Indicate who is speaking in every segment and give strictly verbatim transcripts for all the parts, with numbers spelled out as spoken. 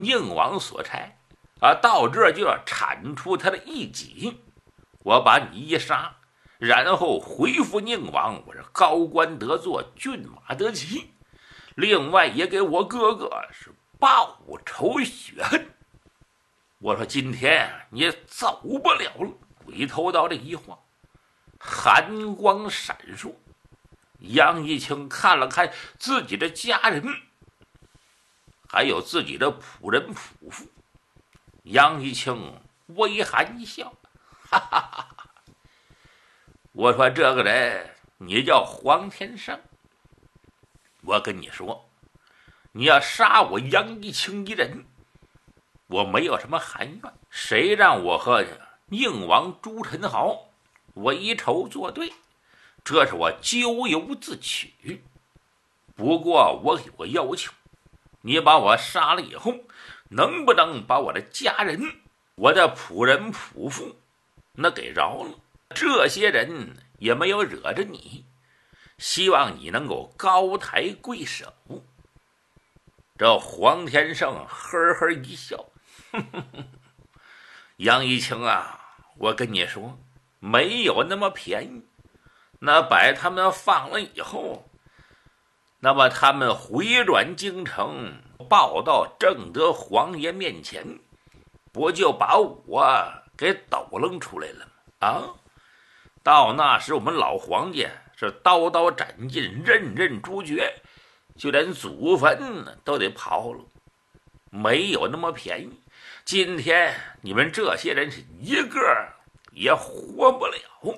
Speaker 1: 宁王所差啊，到这就要铲除他的异己。我把你一杀，然后回复宁王，我是高官得坐，骏马得骑。另外也给我哥哥是报仇雪恨。我说今天你走不了了。鬼头刀这一晃，寒光闪烁。杨一清看了看自己的家人，还有自己的仆人仆妇，杨一清微含一笑，哈哈哈哈！我说这个人，你叫黄天胜。我跟你说，你要杀我杨一清一人，我没有什么含怨。谁让我和宁王朱宸濠为仇作对，这是我咎由自取。不过我有个要求，你把我杀了以后，能不能把我的家人、我的仆人仆妇那给饶了？这些人也没有惹着你，希望你能够高抬贵手。这黄天胜呵呵一笑，呵呵呵，杨一清啊，我跟你说，没有那么便宜。那把他们放了以后，那么他们回转京城，报到正德皇爷面前，不就把我给抖楞出来了吗？啊！到那时我们老皇家是刀刀斩尽，任任诛绝，就连祖坟都得刨了，没有那么便宜。今天你们这些人是一个也活不了。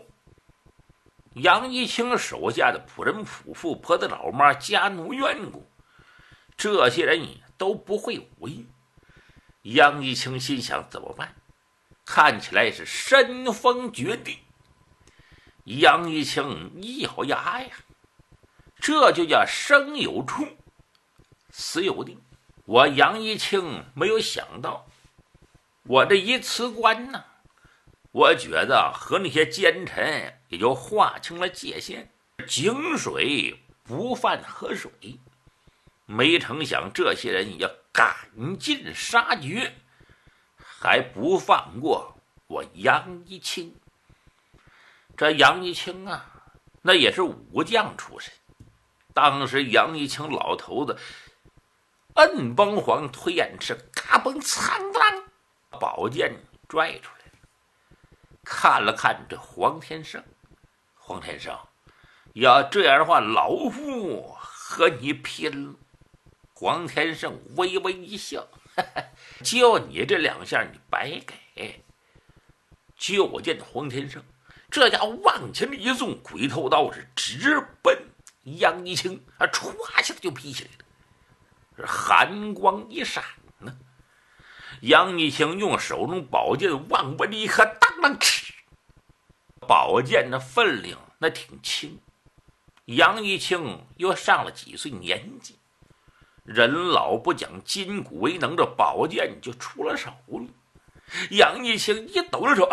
Speaker 1: 杨一清手下的仆人仆妇、婆子老妈、家奴眷顾，这些人都不会武艺。杨一清心想怎么办？看起来是身逢绝地。杨一清一咬牙呀，这就叫生有处，死有定。我杨一清没有想到，我这一辞官呢，我觉得和那些奸臣也就划清了界限，井水不犯河水。没成想这些人要赶尽杀绝，还不放过我杨一清。这杨一清啊，那也是武将出身。当时杨一清老头子摁崩黄推眼翅，嘎嘣苍当，宝剑拽出来，看了看这黄天胜，黄天胜，要这样的话，老夫和你拼了。黄天胜微微一笑，哈哈，就你这两下，你白给。就见黄天胜这家伙往前一纵，鬼头刀是直奔杨一清，啊，歘一下就劈起来了。这寒光一闪呢，杨一清用手中宝剑往外一刻，当当吃，宝剑的分量那挺轻。杨一清又上了几岁年纪，人老不讲筋骨为能，这宝剑就出了手了。杨一清一抖着手，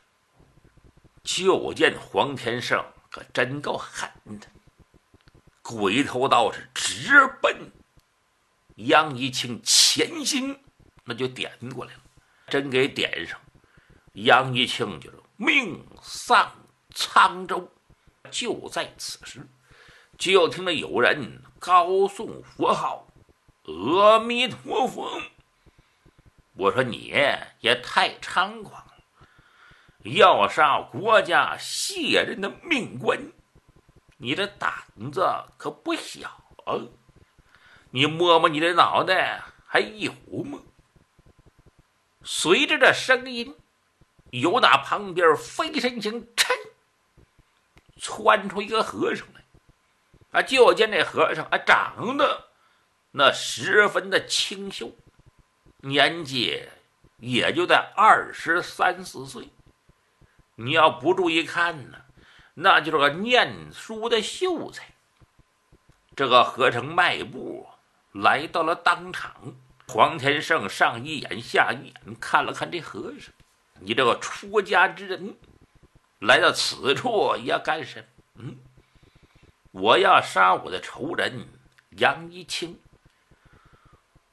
Speaker 1: 就见黄天胜可真够狠的，鬼头刀是直奔杨一清前心，那就点过来了，真给点上，杨一清就是命丧沧州。就在此时，就听着有人高诵佛号，阿弥陀佛。我说你也太猖狂了，要杀国家谢人的命官，你的胆子可不小啊！你摸摸你的脑袋，还一糊吗？随着这声音，由那旁边飞身形嗔窜出一个和尚来，啊，就见这和尚啊长得那十分的清秀，年纪也就在二十三四岁。你要不注意看呢，那就是个念书的秀才。这个和尚迈步来到了当场，黄天胜上一眼下一眼看了看这和尚，你这个出家之人来到此处要干什么？嗯，我要杀我的仇人杨一清。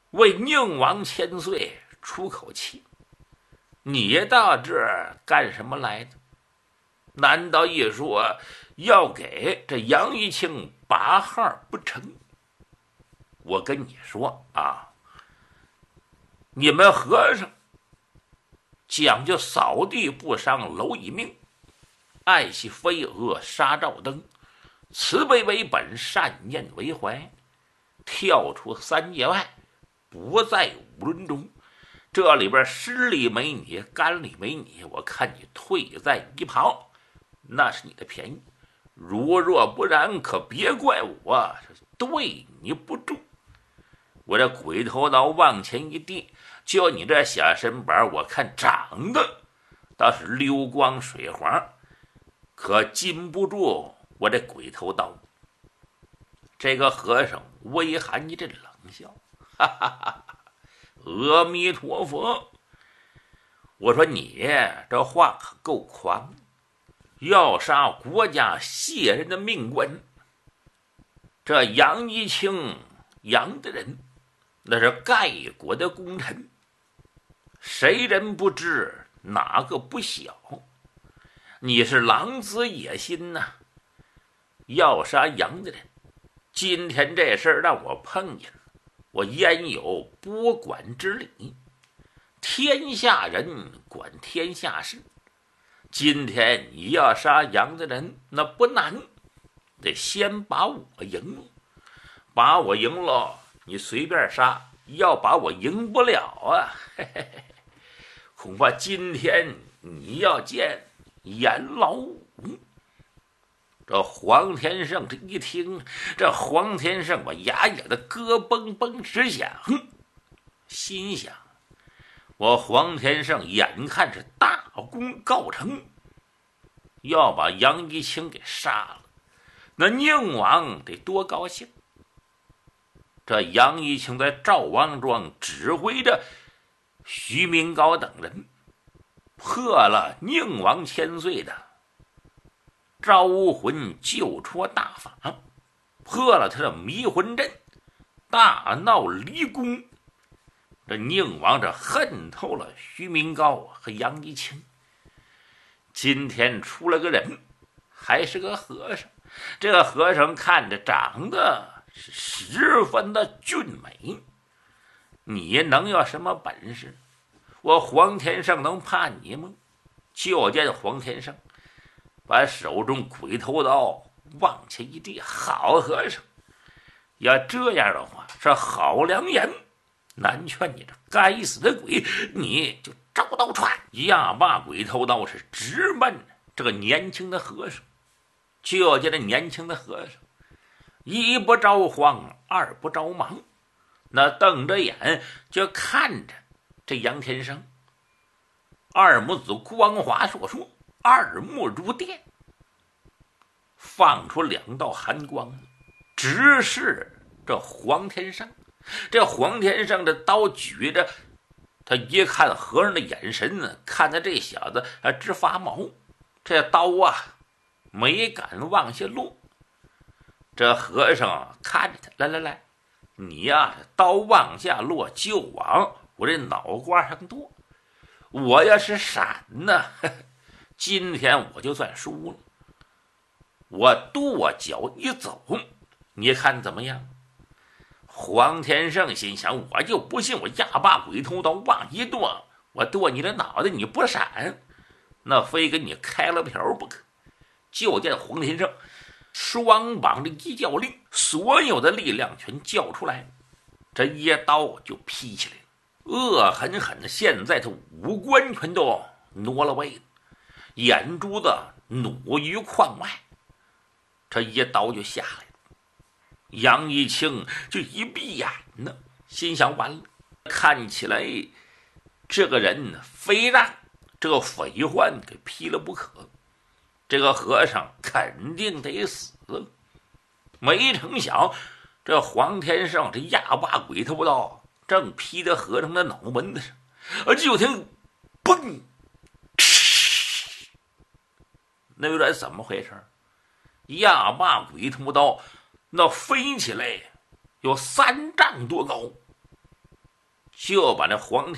Speaker 1: 为宁王千岁出口气。你到这儿干什么来的？难道一说要给这杨一清拔号不成？我跟你说啊，你们和尚讲究扫地不伤蝼蚁命，爱惜飞蛾杀照灯，慈悲为本，善念为怀，跳出三界外，不在五伦中。这里边湿里没你，干里没你，我看你退在一旁，那是你的便宜。如若不然，可别怪我对你不住。我这鬼头刀往前一递，就你这小身板，我看长得倒是溜光水滑，可禁不住我这鬼头刀。这个和尚微含一阵冷笑，哈哈哈哈，阿弥陀佛。我说你这话可够狂，要杀国家谢人的命官。这杨一清杨的人，那是盖国的功臣，谁人不知，哪个不晓？你是狼子野心呐、啊！要杀杨的人，今天这事儿让我碰见了，我焉有拨管之理？天下人管天下事，今天你要杀杨的人，那不难，得先把我赢了。把我赢了，你随便杀；要把我赢不了啊，嘿嘿嘿，恐怕今天你要见阎老五。这黄天胜这一听，这黄天胜把牙咬的咯嘣嘣直响，心想：我黄天胜眼看是大功告成，要把杨一清给杀了，那宁王得多高兴。这杨一清在赵王庄指挥着徐明高等人，破了宁王千岁的招魂救出大法，破了他的迷魂阵，大闹离宫。这宁王这恨透了徐明高和杨一清。今天出了个人，还是个和尚。这个和尚看着长得是十分的俊美，你能有什么本事？我黄天胜能怕你吗？就见黄天胜把手中鬼头刀往前一递，好和尚，要这样的话是好良言，难劝你这该死的鬼，你就照刀穿。压把鬼头刀是直奔这个年轻的和尚。就见这年轻的和尚一不着慌，二不着忙，那瞪着眼就看着这杨天生，二母子光华烁烁，二目如电，放出两道寒光，直视这黄天胜。这黄天胜这刀举着，他一看和尚的眼神呢，看他这小子啊直发毛，这刀啊没敢往下落。这和尚看着他，来来来，你呀、啊，刀往下落就往我这脑瓜上剁。我要是闪呢，今天我就算输了。我跺脚一走，你看怎么样？黄天胜心想，我就不信我压把鬼头刀往一剁，我剁你的脑袋你不闪，那非跟你开了瓢不可。就见黄天胜双膀的一叫令，所有的力量全叫出来，这一刀就劈起来，恶狠狠的，现在他五官全都挪了位了，眼珠子弩于眶外，这一刀就下来了。杨一清就一闭眼呢，心想完了，看起来这个人非让这个匪患给劈了不可，这个和尚肯定得死。没成想这黄天胜这压把鬼头刀正劈在和尚的脑门子上，而就听嘣，那有点怎么回事？压把鬼头刀那飞起来有三丈多高， 就把那黄